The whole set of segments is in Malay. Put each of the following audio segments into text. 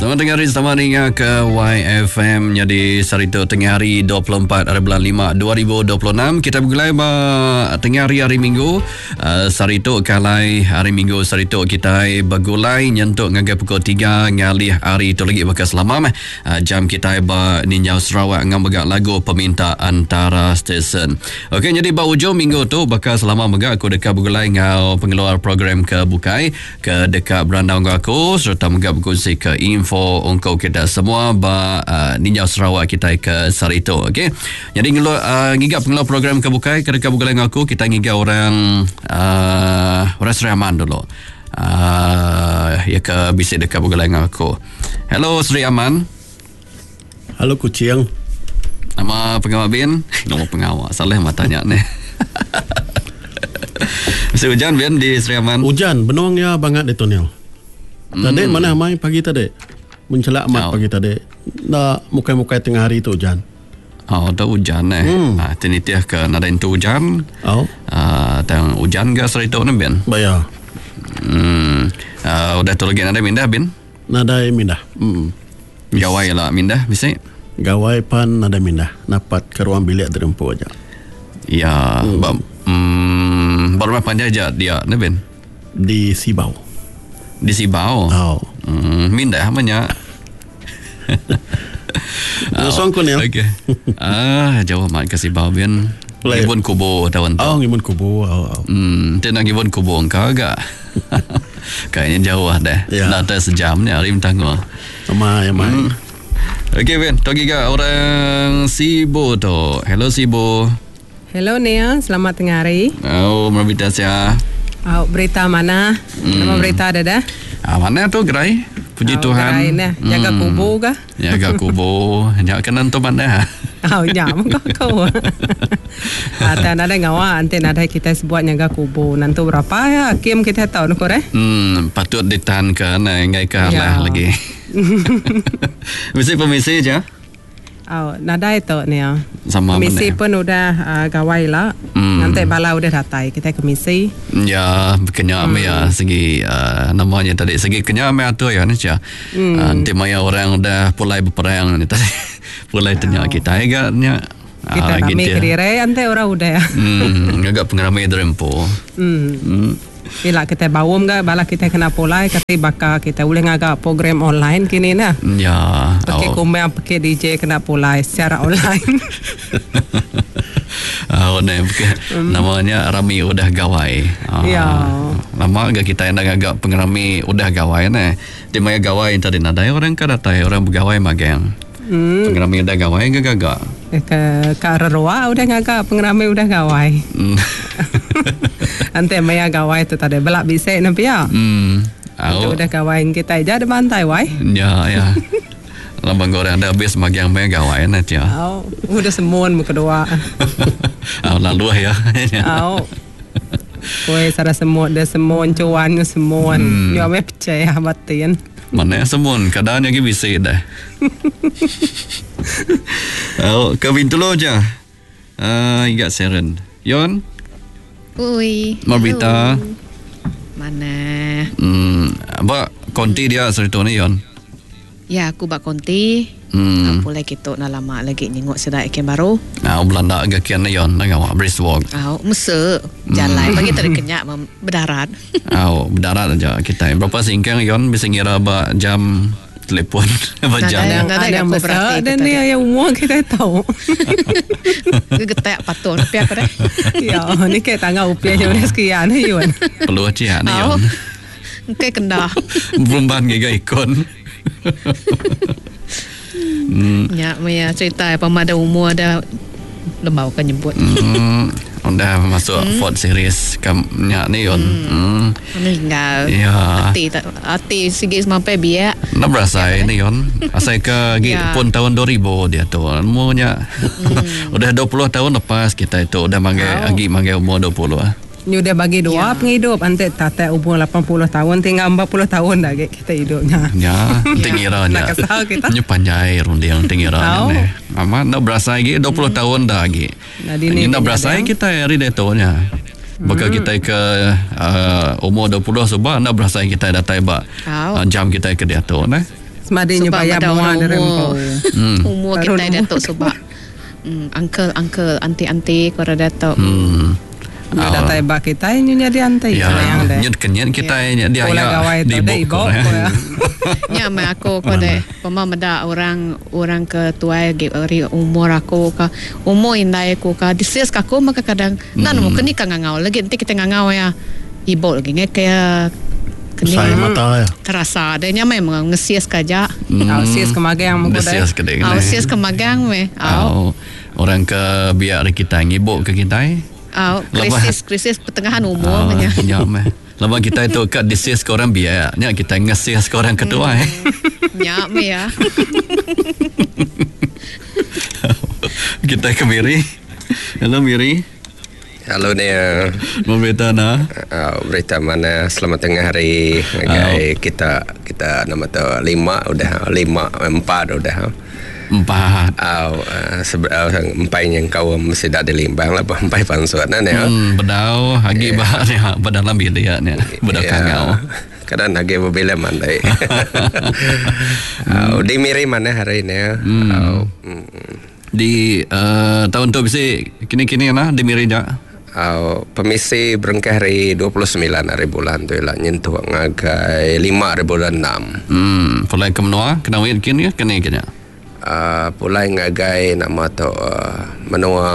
Tengah hari sama dengan ke YFM jadi Sarito tengah hari 24 hari bulan 5 2026 kita bergulai tengah hari Minggu Sarito kalai hari Minggu Sarito kita bergulai nyentuk ngagai pukul 3 ngalih hari itu lagi bakal selama jam kita Ninjau Sarawak ngambagak lagu peminta antara stesen. Okey jadi ujung minggu tu bakal selama megak aku dekat bergulai ngau pengeluar program ke Bukai ke dekat berandang aku serta megak berkongsi ke info untuk kita semua Ninjau Sarawak kita ke Sarito. Okey. Jadi ngigap pengeluar program ke Bukai ke dekat bergulai dengan aku kita ngigap orang Sri Aman dulu. Ya ke bisik dekat bergulai dengan aku. Hello Sri Aman. Halo kucing. Nama pengawal Bin? Nama pengawal. Salah matanya ni. Masih hujan Bin di Sri Aman? Hujan, benuangnya banget itu Niel. Tadi mana mai pagi tadi? Mencelak amat pagi tadi. Nak mukai-mukai tengah hari itu hujan. Oh, ada hujan tinitiah ke nada itu hujan. Tang hujan ke Sarito ni Bin? Bayar. Udah tu lagi nada mindah Bin? Nada mindah. Gawai lah mindah bisa? Gawai pan nada mindah. Napat ke ruang bilik terempu aja. Ya, baru panjang aja dia ni Bin? Di Sibau. Di Sibau? Mindah banyak. Song ko Niel. Okay. Jauh mat ke Sibau Bin. Ngibun kubo tawan tu. Ngibun kubo. Dia nak ngibun kubo engkau agak. Kayaknya jauh dah. Nak ada sejam ni hari tangguh. Amai. Okey Bin, togi ke orang Sibo tu. Hello Sibo. Hello Nia, selamat tengah hari. Merbita sia. Berita mana? Nama berita ada dah? Mana tu gerai? Puji Tuhan. Gerai ni, jaga kubu kah? Jaga kubu. Jangan kena tu mana? Jam kau. Ada nada ngawa, ante nada kita sebut jaga kubu. Nanti berapa ya? Kim kita tahu nak korek? Patut ditahan ke ngai ke lah lagi. Misi je. Nada itu ni ya. Sama komisi pun udah gawai lah. Nanti bala udah datai kita komisi. Ya, kena ya segi namanya tadi segi kena tu ya ni cia. Nanti maya orang udah mulai berperang ni tadi. Mulai tanya kita agaknya. Kita kami kerire ante orang udah ya. Agak pengeramai drempo. Bila kita bawum ke bala kita kena polai kata bakal kita boleh ngagak program online kini nah. Ya. Pakai kumbai pakai DJ kena polai secara online. Namanya Rami udah gawai. Ya. Lama agak kita yang agak pengerami udah gawai nah. Di maya gawai tadi nada orang kan datai orang bergawai magang. Pengerami udah gawai gagak. Ke Ararua udah ngagak pengerami udah gawai. Ante maya gawai tu tadi belak bisik nampi ya. Udah gawai kita aja di pantai wai. Ya. Lambang goreng ada habis magiang maya gawai nanti ya. Udah semun muka dua. Lalu ya. Kue sada semut dah semun cuan semun. Yo me percaya batin. Mana semun kadang lagi bisik dah. Kevin dulu aja. Ingat Seren. Yon. Ui. Marbita. Mana? Abang konti dia cerita ni Yon. Ya aku bak konti. Boleh kita nak lama lagi nengok sedap ikan baru. Belanda agak kian ni Yon. Nak brisk walk. Mesek. Jalan bagi tak kenyak berdarat. Berdarat aja kita. Berapa singkang Yon bisa ngira jam telefon berjam. Ada yang besar dan dia yang umur kita tahu. Getak patut rupiah pada. Ya, ni kayak tangga rupiah yang udah sekian ni Yon. Perlu aja ni Yon. Kayak kendah. Berumban giga ikon. Ya, Maya cerita pemada umur ada lembau kan nyebut. Udah masuk Ford Series kamnya ni Yon. Meninggal. Ya. Hati segi sampai biak. Nak berasa ni Yon. Asal ke pun tahun 2000 dia tu. Umurnya udah 20 tahun lepas kita itu udah manggil umur 20 Ni udah bagi dua penghidup. Ante tata umur 80 tahun tinggal 40 tahun dah kita hidupnya. Ya, tingiranya. Nak kesal kita. Ni panjai runding tingiranya ni. Mama nak berasa lagi 20 tahun dah lagi. Ni nak berasa kita hari detonya. Bakal kita ke umur 20 sebab nak berasa kita dah tiba jam kita ke dia tu nah. Semadinya Sebab bayar ada bunga orang dari umur. empau. Umur Baru kita umur. datuk sebab uncle, aunty korang datuk. Dia datang iba kita ini jadi antai Ya, sayang deh. nyut kenyat kita dia Pola gawai tu deh ibu. Ya, mai aku deh. Pema meda orang ketua ri umur aku ka umur indai aku ka dises aku maka kadang nan mo kini ka ngangau lagi nanti kita ngangau ya. Ibu lagi kayak kini Saya mata ya. terasa adanya memang ngesias kaja. Sis kemagang mo ko deh. Desias kedai. Sias kemagang me. Orang ke biar kita ngibuk ke kita. Krisis pertengahan umur punya. Ya, lama kita itu kat disis ke orang biar, ni kita ngesias ke orang kedua. Ya, me ya. Kita ke Miri. Halo Miri. Halo Nia. Berita na. Berita mana selamat tengah hari. Kita nama tu 4 udah. 4. Empai yang kau mesti dah dilimbang lah. Empai pansuat na Nia. Bedau hagi bah ni dalam bilik ni. Bedau kangau. Kadang lagi berbila mandai. Di Miri mana hari ni? Di tahun tu bisi kini lah di Miri dah. Pemisi berengkah hari 29 hari bulan tu lah nyentuh ngagai 5 hari bulan 6. Pulai ke menua kena wait kini kena. Pulai ngagai nama tu menua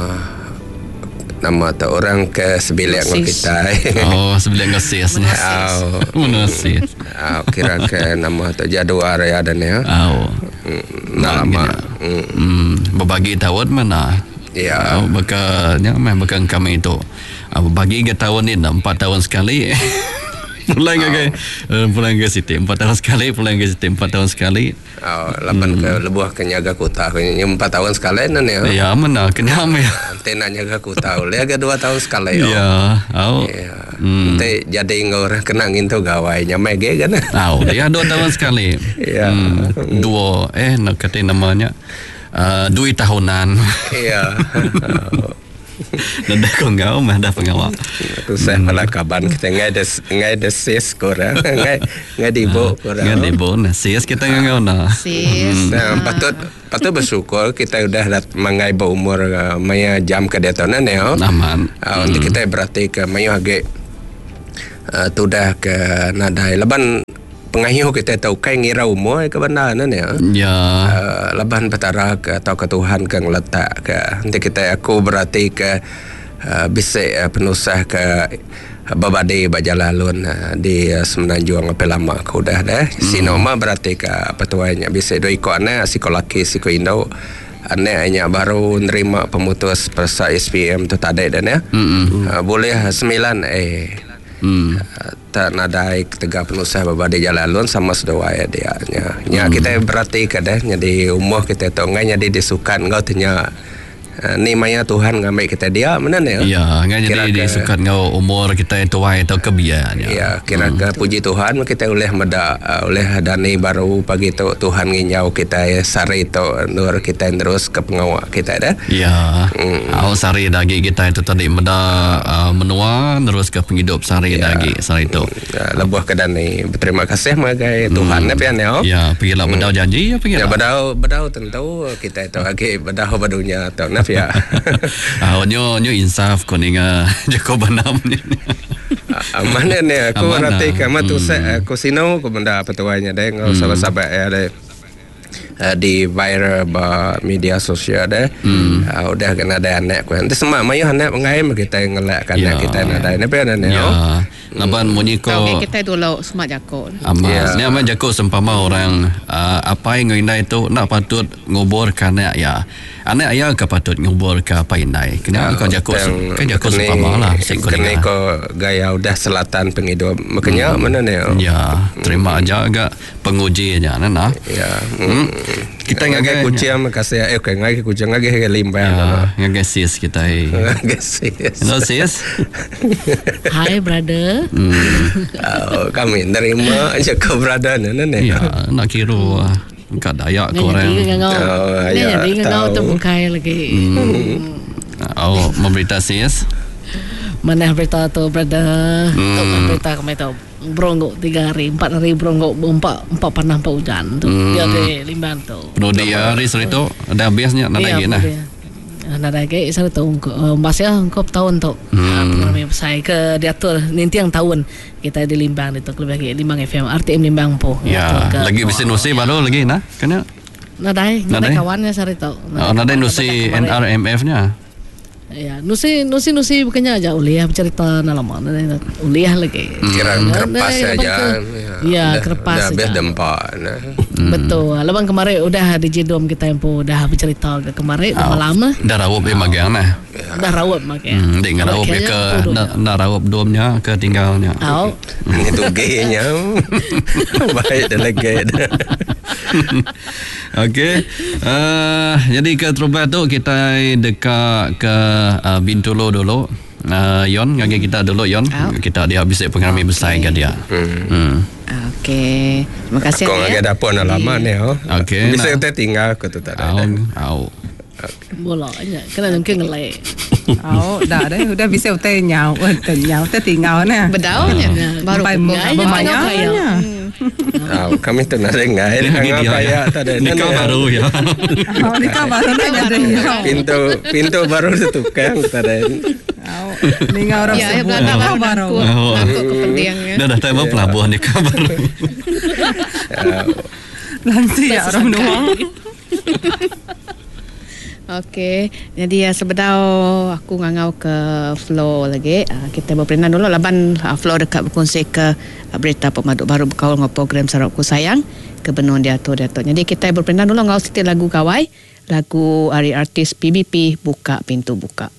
nama tu orang ke sebilik dengan kita. Sebilik ngesias ni. Menusis. Kira ke nama tu jadual ya dan ya. Nama. Berbagi tahun mana? Ya. Bukan kami itu. Bagi ke tahun ni 4 tahun sekali. Pulang ke Siti 4 tahun sekali. Pulang ke Siti 4 tahun sekali. Lapan ke lebuh ke nyaga kota. 4 tahun sekali nan ya. Ya mana kenyam ya. Antena nyaga kota. Oleh ke 2 tahun sekali ya. Nanti jadi orang kenangin tu gawai nyamai ge kan. Dia 2 tahun sekali. Ya. 2 nak kata namanya. 2 tahunan. Ya. Dah kau ngau mah dah pengawal. Tu saya malah kaban kita ngai ada sis korang ngai dibo korang. Ngai dibo nah sis kita ngau nah. Sis. Patut bersyukur kita udah mengai berumur maya jam ke detonan ya. Aman. Untuk kita berarti ke maya age tu dah ke nadai leban pengayuh kita tahu kai ngira umur kebenaran ya. Ya. Laban petara ke atau ke Tuhan ke ngeletak ke nanti kita aku berarti ke bisik penusah ke babade bajalalun di Semenanjung apa lama aku dah sinoma berarti ke apa tuanya bisik do iko anak psikolaki psiko Indo anaknya baru nerima pemutus persa SPM tu tadi dan ya. Boleh 9 tak nadai ketiga penusah babade jalalun sama sedua ya dia nya kita berarti kadang jadi umur kita tu ngai jadi disukan ngau tanya ni maya Tuhan ngambil kita dia mana ya. Ya, ngai jadi disukan ngau umur kita itu wai atau kebiaannya. Ya, kira puji Tuhan kita oleh meda oleh dani baru pagi tu Tuhan nginyau kita sari tu nur kita terus ke pengawak kita dah. Ya. Sari dagi kita itu tadi meda menua terus ke penghidup sari dagi sari itu. Lebuh ke dani berterima kasih magai Tuhan pian ya. Ya, pergilah bedau janji ya pergilah. Ya bedau tentu kita itu lagi bedau badunya tu ya. Nyo insaf kuninga Joko Banam ni. Mana ni aku berarti kamu tu aku sino aku benda petuanya deh ngau sahabat-sahabat ya deh di viral media sosial deh. Udah kena ada anak aku. Nanti semua mayu anak mengai kita ngelak anak kita ada ni apa ni ya. Laban munyiko. Kau kita dulu semua jako. Amas. Ni aman jako sempama orang apa yang ngina itu nak patut ngubur kana ya. Anak ayah ke patut ngubur ke apa indai. Kena kau jako kan jako sempama lah. Kena kau gaya udah selatan penghidup. Makanya mana ni? Ya, terima aja agak pengujinya nana. Ya. Kita ngagai kucing makasih okay ngagai kucing ngagai limbah. Ngagai sis kita. Ngagai sis. Hello sis. Hi brother. Kami nerima aja ke brother nana ni. Ya, nak kira kat Dayak korang. Jadi ngau tu mukai lagi. Memberita sis. Mana berita tu brother? Tu berita kami tu beronggok 3 hari, 4 hari beronggok, 4 panah 4 hujan tu. Dia di limbang tu. Penuh dia hari Sarito ada biasnya nak lagi nah. Nada ke saya tahu bahasa kop tahun tu. Pengalaman saya ke diatur nanti yang tahun kita di limbang itu lebih Limbang FM RTM Limbang po. Ya, lagi bisa nusi baru lagi nah. Kena nada kawannya saya tahu. Nada nusi NRMF-nya. Ya, nusi bukannya aja uliah bercerita lama, uliah lagi. Kira kerpas saja. Ya, kerpas. Dah dempak. Betul. Lepas kemarin udah di Jedom kita yang pun dah bercerita ke kemarin lama. Dah rawup magang nah. Dah rawup magang. Dek rawup ke nak rawup domnya ke tinggalnya. Itu gaynya. Baik dah lagi. Okey. Jadi ke Terubat tu kita dekat ke Bintulu dulu. Yon, ngagi kita dulu Yon. Kita dia habis pengalaman besar ke dia. Okey. Terima kasih. Kau ngagi dapur nak lama ni. Okey. Bisa kita tinggal ke tu tak ada. Bolanya kena mungkin ngelai. Dah udah bisa utai nyau tinggal nah. Bedaunya baru bermainnya. Kami tu nak dengar kaya tak ada. Nikah baru ya. Nikah baru ada. Pintu baru ditukang tak ada. Nikah orang sebuah baru. Aku kepentingannya. Dah tahu pelabuhan nikah baru. Lansia orang nuang. Okey, jadi sebentar aku ngangau ke Flo lagi. Kita berperindah dulu laban Flo dekat berkongsi ke berita pemaduk baru berkaul dengan program Sarawakku Sayang ke benua Datuk. Jadi kita berperindah dulu ngau siti lagu Kawai, lagu Ari Artis PBP Buka Pintu Buka.